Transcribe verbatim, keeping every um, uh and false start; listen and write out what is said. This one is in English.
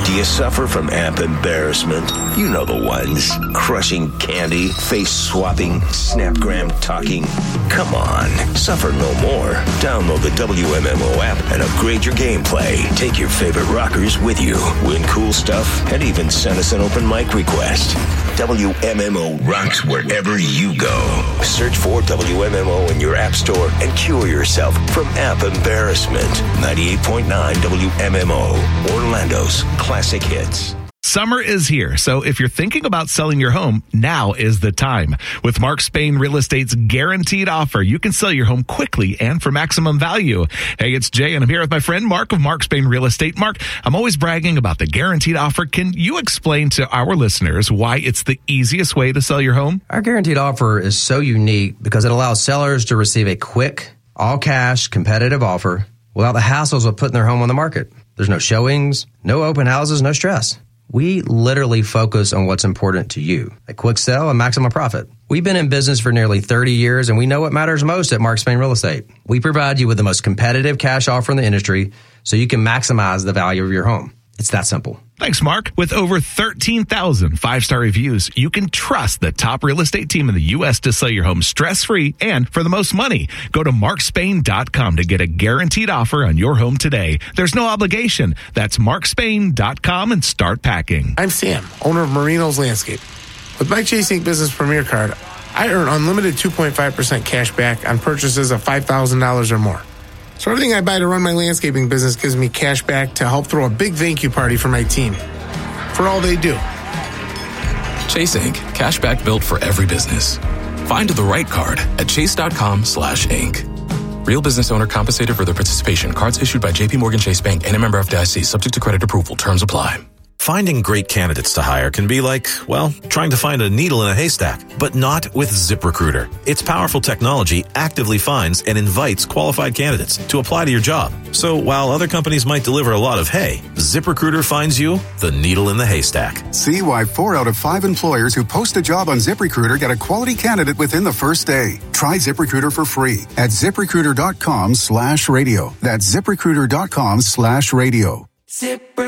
Do you suffer from amp embarrassment? You know the ones. Crushing candy, face-swapping, snapgram talking. Come on, suffer no more. Download the W M M O app and upgrade your gameplay. Take your favorite rockers with you. Win cool stuff and even send us an open mic request. W M M O rocks wherever you go. Search for W M M O in your app store and cure yourself from amp embarrassment. ninety-eight point nine W M M O, Orlando's classic hits. Summer is here, so if you're thinking about selling your home, now is the time. With Mark Spain Real Estate's guaranteed offer, you can sell your home quickly and for maximum value. Hey, it's Jay, and I'm here with my friend Mark of Mark Spain Real Estate. Mark, I'm always bragging about the guaranteed offer. Can you explain to our listeners why it's the easiest way to sell your home? Our guaranteed offer is so unique because it allows sellers to receive a quick, all-cash, competitive offer without the hassles of putting their home on the market. There's no showings, no open houses, no stress. We literally focus on what's important to you, a quick sell and maximum profit. We've been in business for nearly thirty years, and we know what matters most at Mark Spain Real Estate. We provide you with the most competitive cash offer in the industry so you can maximize the value of your home. It's that simple. Thanks, Mark. With over thirteen thousand five-star reviews, you can trust the top real estate team in the U S to sell your home stress-free and for the most money. Go to mark spain dot com to get a guaranteed offer on your home today. There's no obligation. That's mark spain dot com and start packing. I'm Sam, owner of Marino's Landscape. With my Chase Incorporated Business Premier Card, I earn unlimited two point five percent cash back on purchases of five thousand dollars or more. So everything I buy to run my landscaping business gives me cash back to help throw a big thank you party for my team for all they do. Chase Incorporated. Cash back built for every business. Find the right card at chase dot com slash inc. Real business owner compensated for their participation. Cards issued by J P Morgan Chase Bank and a member of F D I C. Subject to credit approval. Terms apply. Finding great candidates to hire can be like, well, trying to find a needle in a haystack, but not with ZipRecruiter. Its powerful technology actively finds and invites qualified candidates to apply to your job. So while other companies might deliver a lot of hay, ZipRecruiter finds you the needle in the haystack. See why four out of five employers who post a job on ZipRecruiter get a quality candidate within the first day. Try ZipRecruiter for free at ZipRecruiter dot com slash radio. That's ZipRecruiter dot com slash radio. Zip